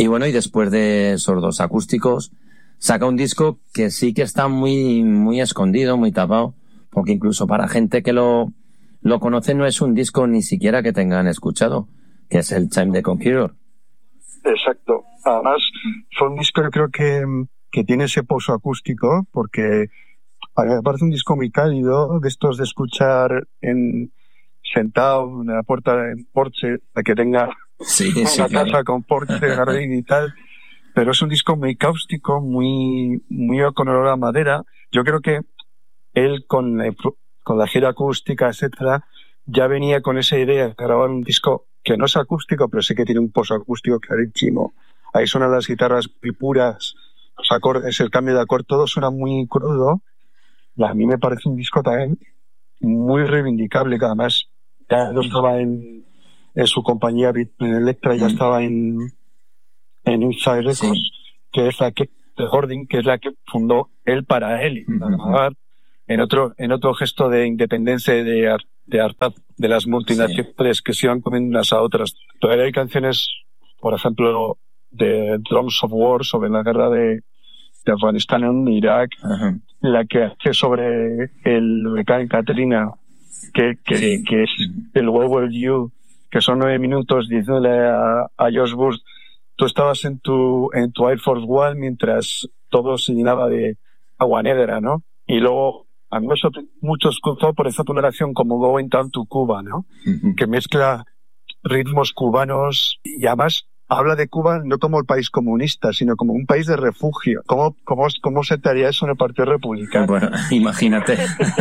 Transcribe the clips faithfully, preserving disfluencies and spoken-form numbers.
Y bueno, y después de esos dos acústicos, saca un disco que sí que está muy, muy escondido, muy tapado, porque incluso para gente que lo, lo conoce no es un disco ni siquiera que tengan escuchado, que es el Time the Conqueror. Exacto. Además, fue un disco, yo creo que, que tiene ese pozo acústico, porque a mí me parece un disco muy cálido, de estos de escuchar en, sentado en la puerta del porche, para que tenga sí, una sí, casa claro. con porche, jardín y tal. Pero es un disco muy cáustico, muy, muy con olor a madera. Yo creo que él con la, con la gira acústica, etcétera, ya venía con esa idea de grabar un disco que no es acústico, pero sí que tiene un pozo acústico clarísimo. Ahí suenan las guitarras muy puras, los acordes, el cambio de acorde, todo suena muy crudo. Y a mí me parece un disco también muy reivindicable, que además ya no estaba en, en su compañía, en Elektra, ya estaba en, en Inside Records, sí, que es la que, de Gordon, que es la que fundó él para él, y para grabar, en otro, en otro gesto de independencia y de, de hartaz de las multinacionales, sí, que se iban comiendo unas a otras. Todavía hay canciones, por ejemplo, de Drums of War, sobre la guerra de, de Afganistán en Irak, uh-huh, la que hace sobre el huracán Katrina, que, que, sí, que es el Where Were You, que son nueve minutos diciéndole a, a Josh Bush, tú estabas en tu, en tu Air Force One mientras todo se llenaba de agua negra, ¿no? Y luego, a mí me sorprende mucho escuchar por esa toleración como Going Down to Cuba, ¿no? Uh-huh. Que mezcla ritmos cubanos y además habla de Cuba no como el país comunista, sino como un país de refugio. ¿Cómo, cómo, cómo se te haría eso en el Partido Republicano? Bueno, imagínate.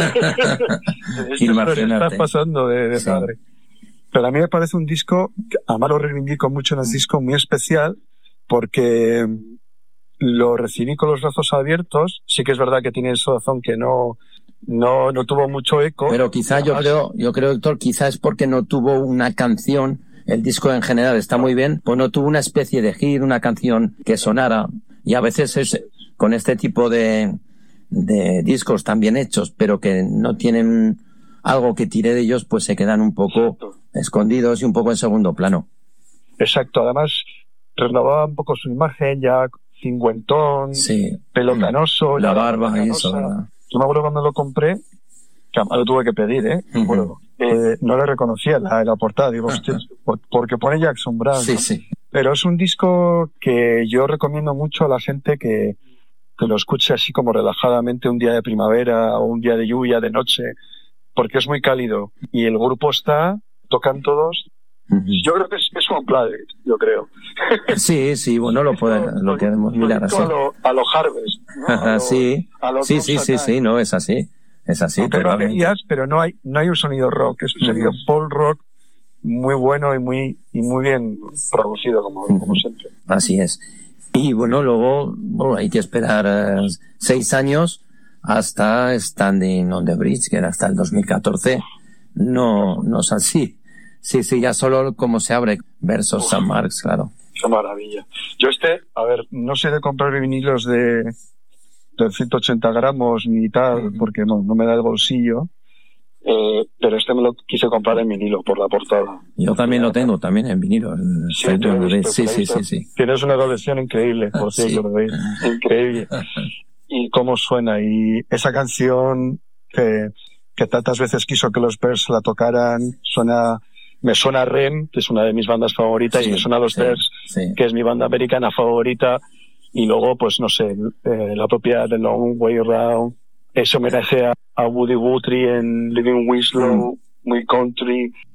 Imagínate. Está pasando de, de sí, padre. Pero a mí me parece un disco, además lo reivindico mucho en el disco, muy especial, porque lo recibí con los brazos abiertos. Sí que es verdad que tiene esa razón que no, no, no tuvo mucho eco. Pero quizá además, yo creo, yo creo, Héctor, quizá es porque no tuvo una canción. El disco en general está muy bien, pues no tuvo una especie de hit, una canción que sonara. Y a veces es con este tipo de, de discos tan bien hechos, pero que no tienen algo que tire de ellos, pues se quedan un poco escondidos y un poco en segundo plano. Exacto, además renovaba un poco su imagen, ya cincuentón, sí, pelo canoso, la barba y eso, ¿verdad? Yo me acuerdo cuando lo compré, que además lo tuve que pedir, ¿eh? Uh-huh. Bueno, eh no le reconocía la, la portada, digo, hostia, porque pone Jackson Browne. Sí, ¿no? sí. Pero es un disco que yo recomiendo mucho a la gente que, que lo escuche así como relajadamente un día de primavera o un día de lluvia, de noche, porque es muy cálido. Y el grupo está, tocan todos. Uh-huh. Yo creo que es, es un playlist, yo creo. Sí, sí, bueno, lo pueden, lo queremos mirar así. A lo, a lo Harvest, ¿no? A lo, sí, a lo sí, sí, sí, sí, no, es así. Es así, pero pero no hay, no hay un sonido rock, es un sonido uh-huh, folk rock muy bueno y muy, y muy bien producido, como, uh-huh, como siempre. Así es. Y bueno, luego, bueno, hay que esperar uh, seis años hasta Standing on the Bridge, que era hasta el dos mil catorce. No, no es así. Sí, sí, ya solo como se abre versos San Marx, claro. Qué maravilla. Yo este, a ver, no sé de comprar vinilos de, de ciento ochenta gramos ni tal, uh-huh, porque no, no me da el bolsillo. Eh, pero este me lo quise comprar en vinilo por la portada. Yo también lo tengo, también en vinilo. Sí, visto, sí, sí, sí, sí. Tienes una colección increíble, por cierto, sí, increíble. Y cómo suena. Y esa canción que, que tantas veces quiso que los Bears la tocaran, suena, me suena a Ren, que es una de mis bandas favoritas, sí, y me suena a los sí, Bears, sí, que es mi banda americana favorita. Y luego, pues no sé, eh, la propia The Long Way Around, ese homenaje a, a Woody Guthrie en Living Winslow, mm, muy country.